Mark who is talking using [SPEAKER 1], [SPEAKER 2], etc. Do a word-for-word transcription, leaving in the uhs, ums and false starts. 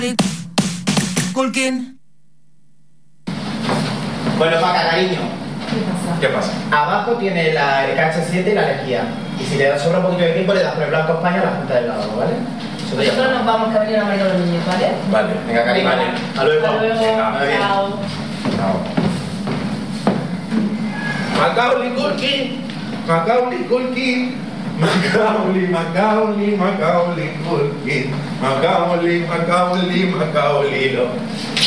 [SPEAKER 1] Culkin.
[SPEAKER 2] Bueno, Paca, cariño.
[SPEAKER 3] ¿Qué pasa?
[SPEAKER 2] Abajo tiene la, el K H siete y la lejía. Y si le das sobra un poquito de tiempo, le das por el Blanco España a la punta del lado, ¿vale? Eso te
[SPEAKER 4] Nosotros
[SPEAKER 2] llama.
[SPEAKER 4] nos vamos, que ha venido a marido los niños, ¿vale?
[SPEAKER 3] Vale, venga, cariño.
[SPEAKER 2] Vale, hasta luego.
[SPEAKER 4] Hasta luego.
[SPEAKER 2] Venga, muy bien.
[SPEAKER 4] Chao.
[SPEAKER 3] Chao.
[SPEAKER 5] Macaulay Culkin, Macaulay Culkin, Macaulay, Macaulay, Macaulay Culkin, Macaulay, Macaulay, Macaulay, no.